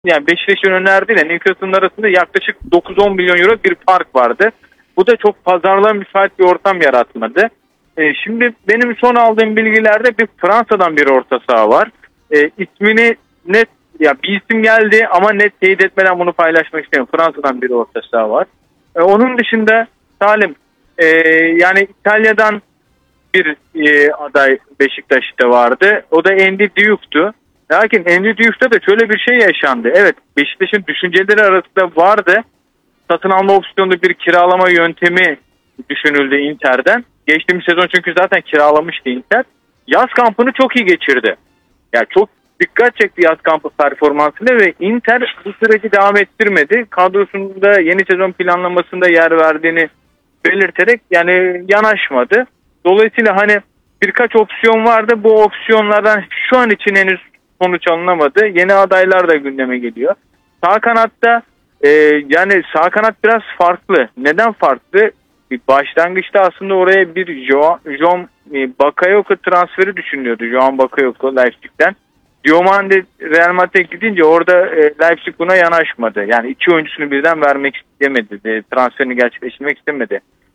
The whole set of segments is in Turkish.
yani Beşiktaş'ın önerdiğiyle Newcastle'ın arasında yaklaşık 9-10 milyon euro bir fark vardı. Bu da çok pazarlığa müsait bir ortam yaratmadı. Şimdi benim son aldığım bilgilerde bir Fransa'dan bir orta saha var. İsmini net, ya bir isim geldi ama net teyit etmeden bunu paylaşmak istemiyorum. Fransa'dan bir orta saha var. Onun dışında Salim, yani İtalya'dan bir aday Beşiktaş'ta vardı. O da Andy Diouf'tu. Lakin Andy Diouf'ta da şöyle bir şey yaşandı. Evet, Beşiktaş'ın düşünceleri arasında vardı. Satın alma opsiyonlu bir kiralama yöntemi düşünüldü Inter'den. Geçtiğimiz sezon çünkü zaten kiralamıştı Inter. Yaz kampını çok iyi geçirdi. Yani çok dikkat çekti yaz kampı performansıyla ve Inter bu süreci devam ettirmedi. Kadrosunda yeni sezon planlamasında yer verdiğini belirterek yani yanaşmadı. Dolayısıyla hani birkaç opsiyon vardı. Bu opsiyonlardan şu an için henüz sonuç alınamadı. Yeni adaylar da gündeme geliyor. Sağ kanatta yani sağ kanat biraz farklı. Neden farklı? Başlangıçta aslında oraya bir John Bakayoko transferi düşünülüyordu. Johan Bakayoko Leipzig'ten. Diomande Real Madrid'e gidince orada Leipzig buna yanaşmadı. Yani iki oyuncusunu birden vermek istemedi. Transferini gerçekleştirmek istemedi.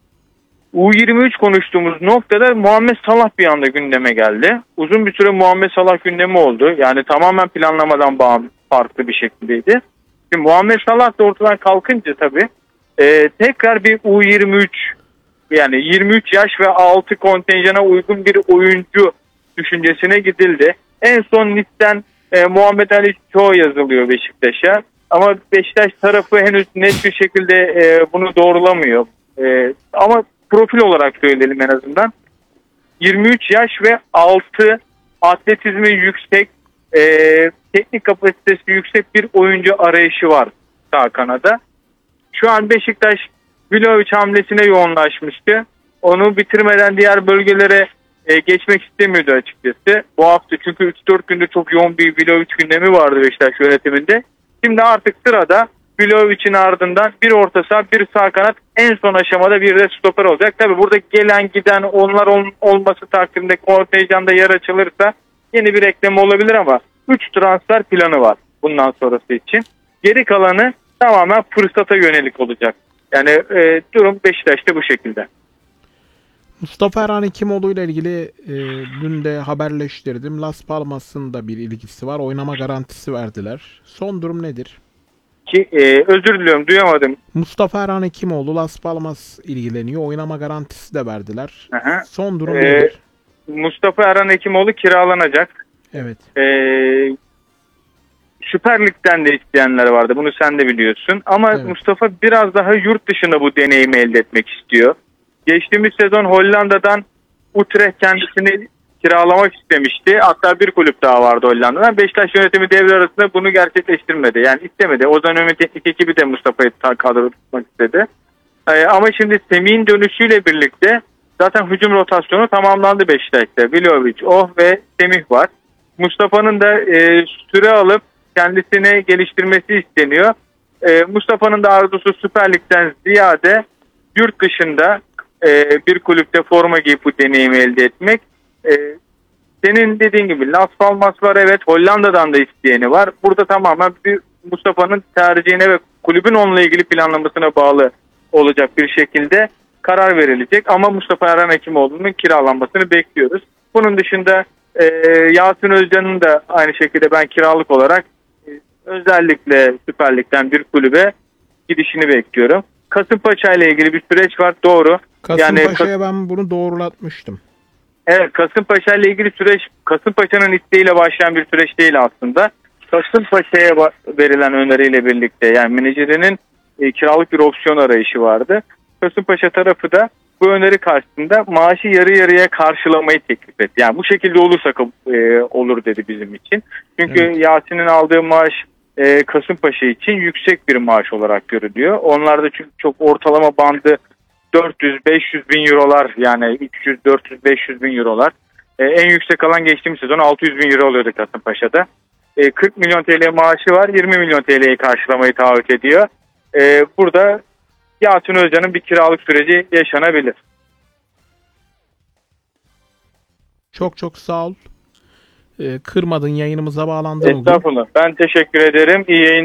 U23 konuştuğumuz noktada Muhammed Salah bir anda gündeme geldi. Uzun bir süre Muhammed Salah gündemi oldu. Yani tamamen planlamadan farklı bir şekildeydi. Şimdi Muhammed Salah da ortadan kalkınca tabii tekrar bir U23, yani 23 yaş ve altı kontenjana uygun bir oyuncu düşüncesine gidildi. En son Nice'den Muhammed Ali Çoğ yazılıyor Beşiktaş'a. Ama Beşiktaş tarafı henüz net bir şekilde bunu doğrulamıyor. Ama profil olarak söyleyelim en azından. 23 yaş ve altı, atletizmi yüksek, teknik kapasitesi yüksek bir oyuncu arayışı var sağ kanada. Şu an Beşiktaş Vlahovic hamlesine yoğunlaşmıştı. Onu bitirmeden diğer bölgelere geçmek istemiyordu açıkçası. Bu hafta çünkü 3-4 gündür çok yoğun bir Vlahovic gündemi vardı Beşiktaş yönetiminde. Şimdi artık sırada Vlahovic'in ardından bir orta saha, bir sağ kanat, en son aşamada bir de stoper olacak. Tabii burada gelen giden onlar olması takdirde kontenjanda yer açılırsa yeni bir ekleme olabilir ama 3 transfer planı var bundan sonrası için. Geri kalanı tamamen fırsata yönelik olacak. Yani durum Beşiktaş'ta bu şekilde. Mustafa Erhan Hekimoğlu ile ilgili dün de haberleştirdim. Las Palmas'ın da bir ilgisi var. Oynama garantisi verdiler. Son durum nedir? Ki özür diliyorum, duyamadım. Mustafa Erhan Hekimoğlu Las Palmas ilgileniyor. Oynama garantisi de verdiler. Aha. Son durum nedir? Mustafa Erhan Hekimoğlu kiralanacak. Evet. Süper Lig'den de isteyenler vardı. Bunu sen de biliyorsun. Ama evet, Mustafa biraz daha yurt dışında bu deneyimi elde etmek istiyor. Geçtiğimiz sezon Hollanda'dan Utrecht kendisini kiralamak istemişti. Hatta bir kulüp daha vardı Hollanda'dan. Beşiktaş yönetimi devre arasında bunu gerçekleştirmedi. Yani istemedi. O dönemin teknik ekibi de Mustafa'yı kadroda tutmak istedi. Ama şimdi Semih'in dönüşüyle birlikte zaten hücum rotasyonu tamamlandı Beşiktaş'ta. Vlahovic, ve Semih var. Mustafa'nın da süre alıp kendisini geliştirmesi isteniyor. Mustafa'nın da arzusu Süper Lig'den ziyade yurt dışında bir kulüpte forma giyip bu deneyimi elde etmek. Senin dediğin gibi Las Palmas var, evet, Hollanda'dan da isteyeni var. Burada tamamen bir Mustafa'nın tercihine ve kulübün onunla ilgili planlamasına bağlı olacak bir şekilde karar verilecek. Ama Mustafa Erhan Hekimoğlu'nun kiralanmasını bekliyoruz. Bunun dışında Yasin Özcan'ın da aynı şekilde ben kiralık olarak özellikle Süper Lig'den bir kulübe gidişini bekliyorum. Kasımpaşa ile ilgili bir süreç var, doğru. Kasımpaşa'ya ben bunu doğrulatmıştım. Evet, Kasımpaşa ile ilgili süreç Kasımpaşa'nın isteğiyle başlayan bir süreç değil aslında. Kasımpaşa'ya verilen öneriyle birlikte, yani menajerinin kiralık bir opsiyon arayışı vardı. Kasımpaşa tarafı da bu öneri karşısında maaşı yarı yarıya karşılamayı teklif etti. Yani bu şekilde olursa olur dedi bizim için. Çünkü evet, Yasin'in aldığı maaş Kasımpaşa için yüksek bir maaş olarak görülüyor. Onlar da çünkü çok ortalama bandı 400-500 bin eurolar, yani 300-400-500 bin eurolar. En yüksek alan geçtiğimiz sezon 600 bin euro oluyordu Kasımpaşa'da. 40 milyon TL maaşı var, 20 milyon TL'yi karşılamayı taahhüt ediyor. Burada Yasin Özcan'ın bir kiralık süreci yaşanabilir. Çok çok sağ ol. Kırmadın, yayınımıza bağlandın bugün. Estağfurullah. Ben teşekkür ederim. İyi yayınlar.